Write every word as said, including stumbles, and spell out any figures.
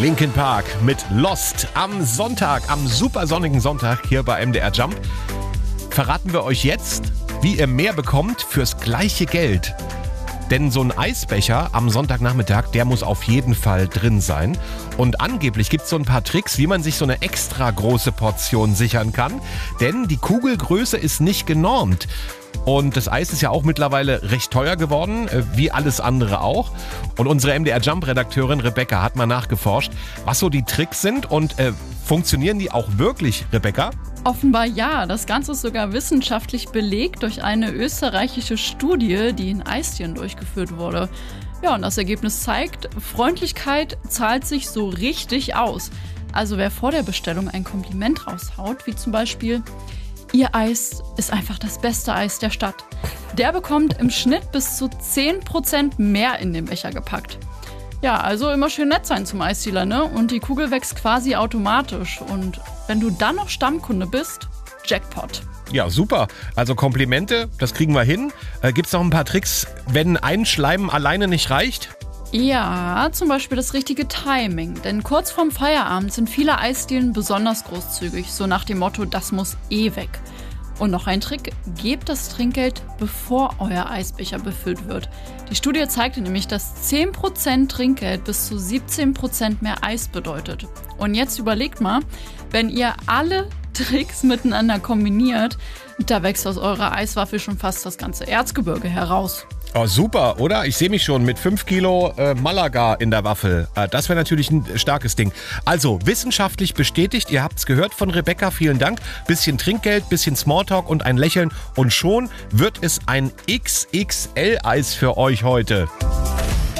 Linkin Park mit Lost am Sonntag, am super sonnigen Sonntag hier bei M D R Jump. Verraten wir euch jetzt, wie ihr mehr bekommt fürs gleiche Geld. Denn so ein Eisbecher am Sonntagnachmittag, der muss auf jeden Fall drin sein. Und angeblich gibt es so ein paar Tricks, wie man sich so eine extra große Portion sichern kann. Denn die Kugelgröße ist nicht genormt. Und das Eis ist ja auch mittlerweile recht teuer geworden, wie alles andere auch. Und unsere M D R Jump-Redakteurin Rebecca hat mal nachgeforscht, was so die Tricks sind und äh, funktionieren die auch wirklich, Rebecca? Offenbar ja. Das Ganze ist sogar wissenschaftlich belegt durch eine österreichische Studie, die in Eisdielen durchgeführt wurde. Ja, und das Ergebnis zeigt, Freundlichkeit zahlt sich so richtig aus. Also wer vor der Bestellung ein Kompliment raushaut, wie zum Beispiel: Ihr Eis ist einfach das beste Eis der Stadt. Der bekommt im Schnitt bis zu zehn Prozent mehr in den Becher gepackt. Ja, also immer schön nett sein zum Eisdealer, ne? Und die Kugel wächst quasi automatisch. Und wenn du dann noch Stammkunde bist, Jackpot. Ja, super. Also Komplimente, das kriegen wir hin. Äh, gibt's noch ein paar Tricks, wenn Einschleimen alleine nicht reicht? Ja, zum Beispiel das richtige Timing. Denn kurz vorm Feierabend sind viele Eisdielen besonders großzügig. So nach dem Motto, das muss eh weg. Und noch ein Trick, gebt das Trinkgeld, bevor euer Eisbecher befüllt wird. Die Studie zeigte nämlich, dass zehn Prozent Trinkgeld bis zu siebzehn Prozent mehr Eis bedeutet. Und jetzt überlegt mal, wenn ihr alle Tricks miteinander kombiniert, da wächst aus eurer Eiswaffel schon fast das ganze Erzgebirge heraus. Oh, super, oder? Ich sehe mich schon mit fünf Kilo äh, Malaga in der Waffel. Äh, das wäre natürlich ein starkes Ding. Also, wissenschaftlich bestätigt, ihr habt es gehört von Rebecca, vielen Dank. Bisschen Trinkgeld, bisschen Smalltalk und ein Lächeln und schon wird es ein X X L-Eis für euch heute.